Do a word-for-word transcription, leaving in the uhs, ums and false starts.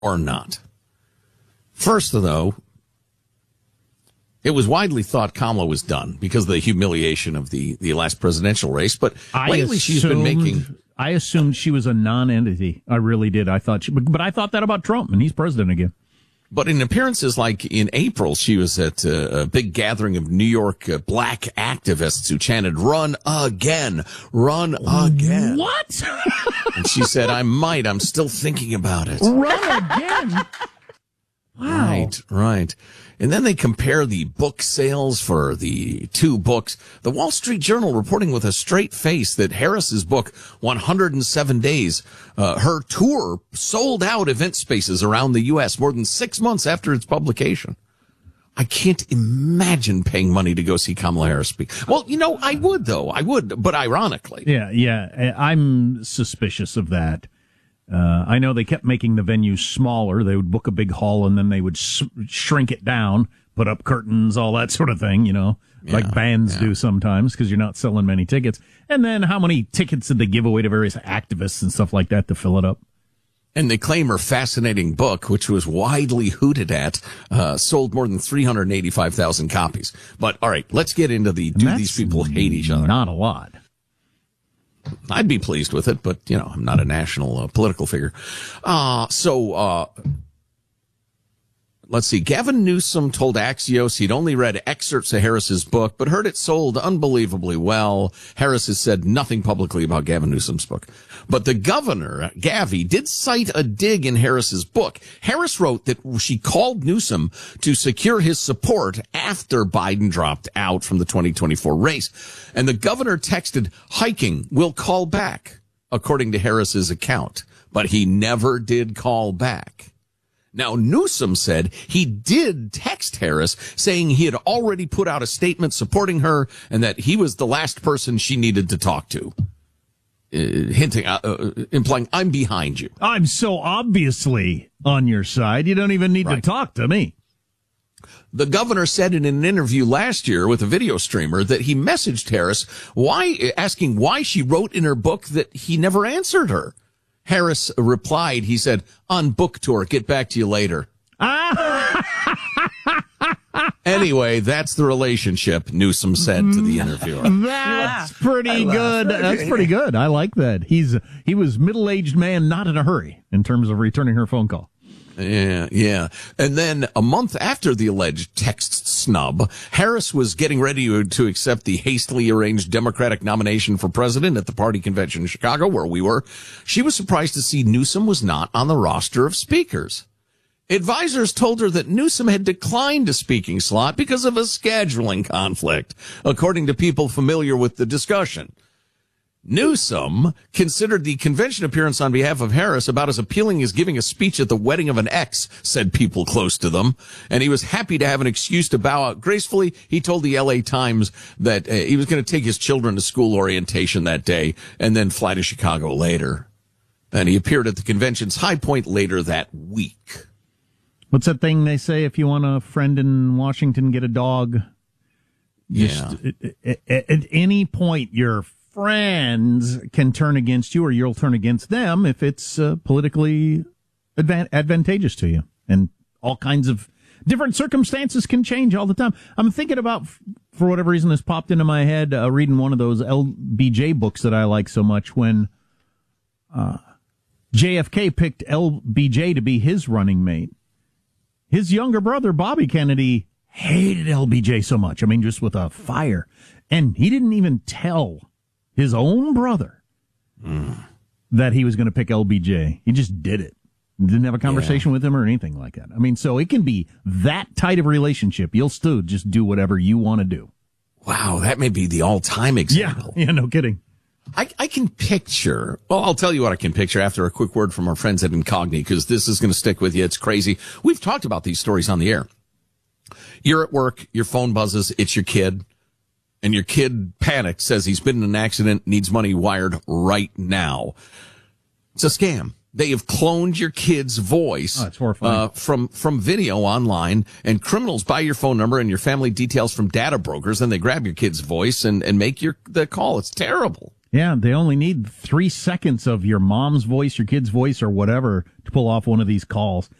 or not. First, though, it was widely thought Kamala was done because of the humiliation of the, the last presidential race. But I lately assumed, she's been making... I assumed she was a non-entity. I really did. I thought she, but I thought that about Trump, and he's president again. But in appearances like in April, she was at a, a big gathering of New York uh, black activists who chanted, "Run again, run again." What? And she said, "I might. I'm still thinking about it." Run again? Wow. Right, right. And then they compare the book sales for the two books. The Wall Street Journal reporting with a straight face that Harris's book, one hundred seven days, uh, her tour sold out event spaces around the U S more than six months after its publication. I can't imagine paying money to go see Kamala Harris speak. Well, you know, I would, though. I would, but ironically. Yeah, yeah. I'm suspicious of that. Uh, I know they kept making the venue smaller. They would book a big hall and then they would sh- shrink it down, put up curtains, all that sort of thing, you know, yeah, like bands yeah. do sometimes because you're not selling many tickets. And then how many tickets did they give away to various activists and stuff like that to fill it up? And they claim her fascinating book, which was widely hooted at, uh, sold more than three hundred eighty-five thousand copies. But all right, let's get into the, do these people hate each other? Not a lot. I'd be pleased with it, but, you know, I'm not a national uh, political figure. Uh, so, uh, let's see. Gavin Newsom told Axios he'd only read excerpts of Harris's book, but heard it sold unbelievably well. Harris has said nothing publicly about Gavin Newsom's book. But the governor, Gavi, did cite a dig in Harris's book. Harris wrote that she called Newsom to secure his support after Biden dropped out from the twenty twenty-four race. And the governor texted, "Hiking, we'll call back," according to Harris's account. But he never did call back. Now, Newsom said he did text Harris saying he had already put out a statement supporting her and that he was the last person she needed to talk to. Uh, hinting, uh, uh, implying, "I'm behind you." I'm so obviously on your side. You don't even need right. to talk to me. The governor said in an interview last year with a video streamer that he messaged Harris why, asking why she wrote in her book that he never answered her. Harris replied, he said, "On book tour, get back to you later." Anyway, that's the relationship, Newsom said to the interviewer. That's pretty good. That's pretty good. I like that. He's he was middle-aged man, not in a hurry in terms of returning her phone call. Yeah, yeah. And then a month after the alleged text snub, Harris was getting ready to, to accept the hastily arranged Democratic nomination for president at the party convention in Chicago, where we were. She was surprised to see Newsom was not on the roster of speakers. Advisors told her that Newsom had declined a speaking slot because of a scheduling conflict, according to people familiar with the discussion. Newsom considered the convention appearance on behalf of Harris about as appealing as giving a speech at the wedding of an ex, said people close to them, and he was happy to have an excuse to bow out gracefully. He told the L A Times that uh, he was going to take his children to school orientation that day and then fly to Chicago later. And he appeared at the convention's high point later that week. What's that thing they say? If you want a friend in Washington, get a dog. Just, yeah. At, at, at any point, your friends can turn against you, or you'll turn against them if it's uh, politically advan- advantageous to you. And all kinds of different circumstances can change all the time. I'm thinking about, for whatever reason, this popped into my head, uh, reading one of those L B J books that I like so much when uh, J F K picked L B J to be his running mate. His younger brother, Bobby Kennedy, hated L B J so much. I mean, just with a fire. And he didn't even tell his own brother mm. that he was going to pick L B J. He just did it. Didn't have a conversation yeah. with him or anything like that. I mean, so it can be that tight of a relationship. You'll still just do whatever you want to do. Wow, that may be the all-time example. Yeah, yeah, no kidding. I, I can picture, well, I'll tell you what I can picture after a quick word from our friends at Incogni, because this is going to stick with you. It's crazy. We've talked about these stories on the air. You're at work, your phone buzzes, it's your kid, and your kid panicked, says he's been in an accident, needs money wired right now. It's a scam. They have cloned your kid's voice oh, it's horrifying. Uh, from from video online, and criminals buy your phone number and your family details from data brokers, and they grab your kid's voice and, and make your the call. It's terrible. Yeah, they only need three seconds of your mom's voice, your kid's voice, or whatever to pull off one of these calls.